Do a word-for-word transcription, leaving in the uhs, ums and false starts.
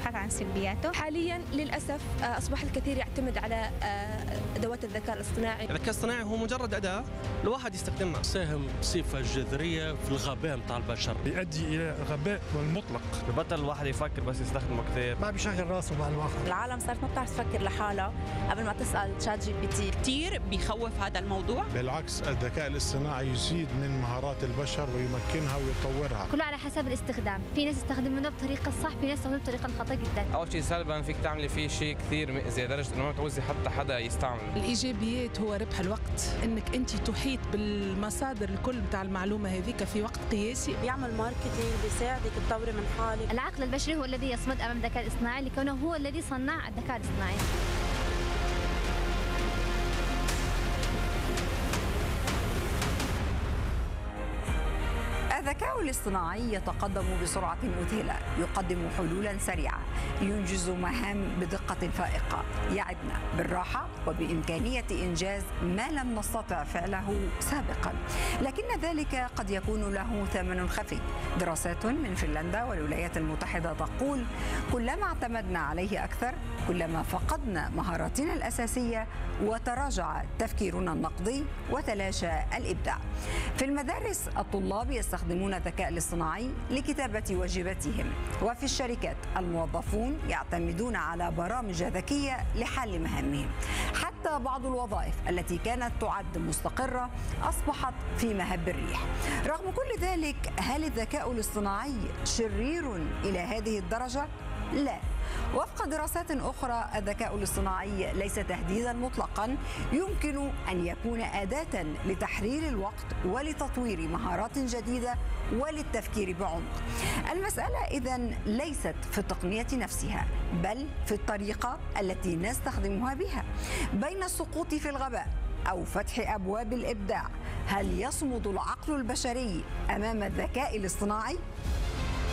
نبحث عن سلبياته. حاليا للأسف أصبح الكثير يعتمد على أدوات الذكاء الاصطناعي. الذكاء الاصطناعي هو مجرد أداة الواحد يستخدمها. ساهم بصفة جذرية في الغباء متاع البشر، يؤدي إلى غباء والمطلق. بطل الواحد يفكر بس يستخدمه كثير، ما بيشغل راسه مع الواقع. العالم صارت ما بتعرف تفكر لحالها قبل ما تسأل شات جي بي تي. كثير بيخوف هذا الموضوع. بالعكس الذكاء الاصطناعي يزيد من مهارات البشر ويمكنها ويطورها. كله على حسب الاستخدام، في ناس يستخدمونه بطريقة الصح، في ناس يستخدمونه بطريقة خطأ جدا. أول شيء سلبا فيك تعملي فيه شيء كثير مؤذي لدرجة إنه ما بتعوزي حتى حدا يستعمل. الإيجابيات هو ربح الوقت، إنك أنت تحيط بالمصادر الكل بتاع المعلومة هذيك في وقت قياسي. بيعمل ماركتينج، بيساعدك تطوري من حالك. العقل البشري هو الذي يصمد أمام الذكاء الاصطناعي لكونه هو الذي صنع الذكاء الاصطناعي. الذكاء الاصطناعي يتقدم بسرعة مذهلة، يقدم حلولا سريعة، ينجز مهام بدقة فائقة، يعدنا بالراحة وبإمكانية إنجاز ما لم نستطع فعله سابقا، لكن ذلك قد يكون له ثمن خفي. دراسات من فنلندا والولايات المتحدة تقول كلما اعتمدنا عليه أكثر كلما فقدنا مهاراتنا الأساسية وتراجع تفكيرنا النقدي وتلاشى الإبداع. في المدارس الطلاب يستخدمون الذكاء الاصطناعي لكتابة واجباتهم، وفي الشركات الموظفون يعتمدون على برامج ذكية لحل مهامهم. حتى بعض الوظائف التي كانت تعد مستقرة أصبحت في مهب الريح. رغم كل ذلك، هل الذكاء الاصطناعي شرير إلى هذه الدرجة؟ لا. وفق دراسات أخرى الذكاء الاصطناعي ليس تهديدا مطلقا، يمكن أن يكون أداة لتحرير الوقت ولتطوير مهارات جديدة وللتفكير بعمق. المسألة إذن ليست في التقنية نفسها بل في الطريقة التي نستخدمها بها. بين السقوط في الغباء أو فتح أبواب الإبداع، هل يصمد العقل البشري أمام الذكاء الاصطناعي؟